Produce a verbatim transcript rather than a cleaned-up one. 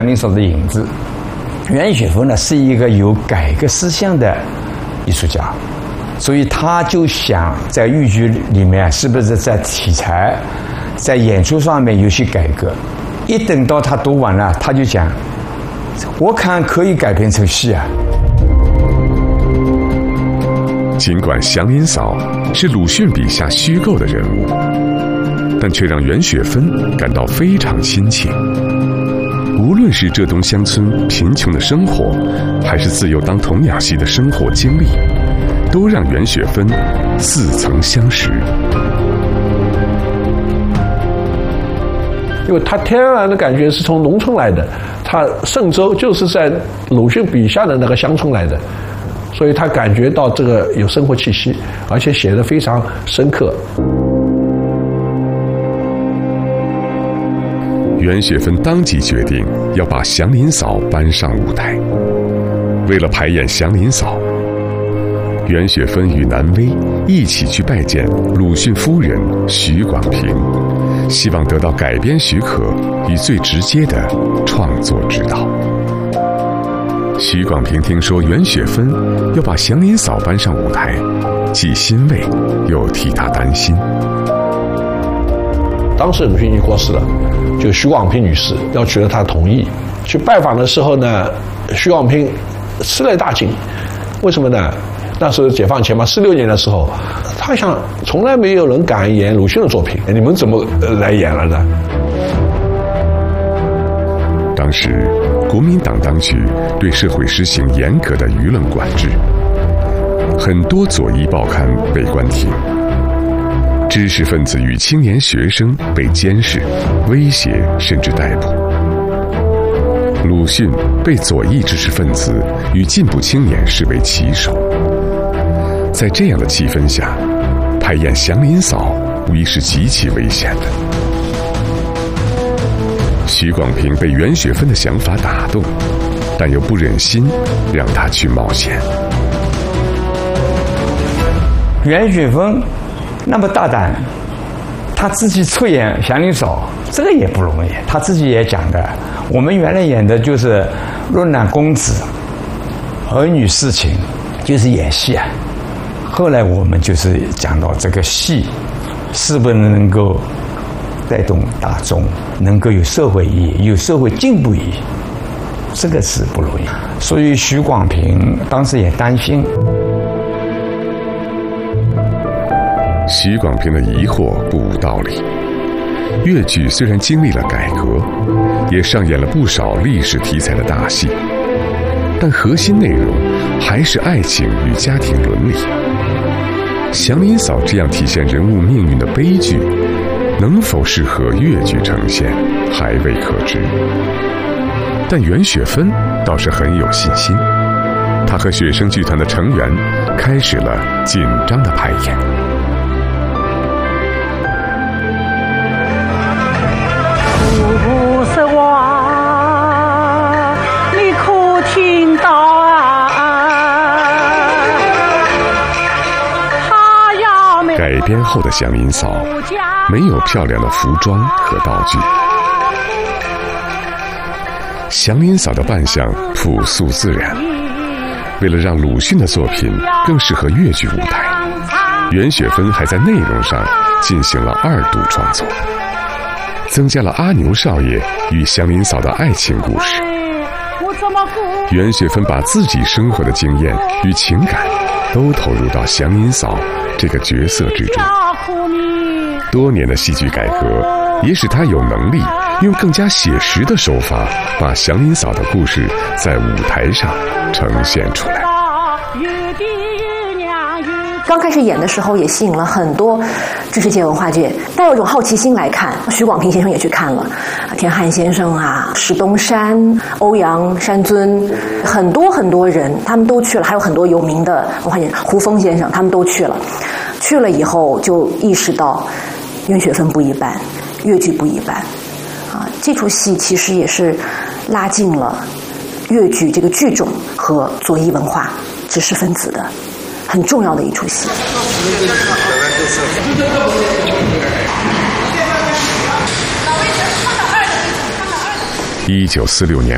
林嫂的影子。袁雪峰呢是一个有改革思想的艺术家，所以他就想在豫剧里面是不是在题材、在演出上面有些改革。一等到他读完了，他就讲，我看可以改编成戏啊。 尽管祥林嫂是鲁迅笔下虚构的人物，但却让袁雪芬感到非常亲切。无论是浙东乡村贫穷的生活，还是自幼当童养媳的生活经历，都让袁雪芬似曾相识。 因为他天然的感觉是从农村来的，他嵊州就是在鲁迅笔下的那个乡村来的，所以他感觉到这个有生活气息，而且写得非常深刻。 袁雪芬当即决定要把祥林嫂搬上舞台。为了排演祥林嫂，袁雪芬与南威一起去拜见鲁迅夫人许广平，希望得到改编许可与最直接的创作指导。许广平听说袁雪芬要把祥林嫂搬上舞台，既欣慰又替她担心。 当时鲁迅已经过世了，就许广平女士要取得他同意。去拜访的时候呢，许广平吃了一大惊。为什么呢？那时候解放前嘛，四六年的时候，他想从来没有人敢演鲁迅的作品，你们怎么来演了呢？ 当时国民党当局对社会实行严格的舆论管制，很多左翼报刊被关停，知识分子与青年学生被监视、威胁甚至逮捕。鲁迅被左翼知识分子与进步青年视为棋手。在这样的气氛下，排演祥林嫂无疑是极其危险的。许广平被袁雪芬的想法打动，但又不忍心让她去冒险。 袁雪芬那么大胆，他自己出演祥林嫂，这个也不容易。他自己也讲的，我们原来演的就是落难公子、儿女私情，就是演戏啊。后来我们就是讲到这个戏是不是能够带动大众，能够有社会意义、有社会进步意义，这个是不容易。所以许广平当时也担心。 许广平的疑惑不无道理。粤剧虽然经历了改革，也上演了不少历史题材的大戏，但核心内容还是爱情与家庭伦理。祥林嫂这样体现人物命运的悲剧，能否适合粤剧呈现，还未可知。但袁雪芬倒是很有信心，她和学生剧团的成员开始了紧张的排演。 不是我，你可听到啊？他要没改编后的祥林嫂没有漂亮的服装和道具，祥林嫂的扮相朴素自然。为了让鲁迅的作品更适合粤剧舞台，袁雪芬还在内容上进行了二度创作，增加了阿牛少爷与祥林嫂的爱情故事。袁雪芬把自己生活的经验与情感都投入到祥林嫂这个角色之中。多年的戏剧改革也使她有能力用更加写实的手法把祥林嫂的故事在舞台上呈现出来。 刚开始演的时候也吸引了很多知识界文化界带有一种好奇心来看，许广平先生也去看了，田汉先生啊，史东山、欧阳山尊，很多很多人他们都去了，还有很多有名的文化界，胡风先生他们都去了。去了以后就意识到袁雪芬不一般，粤剧不一般啊，这出戏其实也是拉近了粤剧这个剧种和左翼文化知识分子的很重要的一出戏。 一九四六年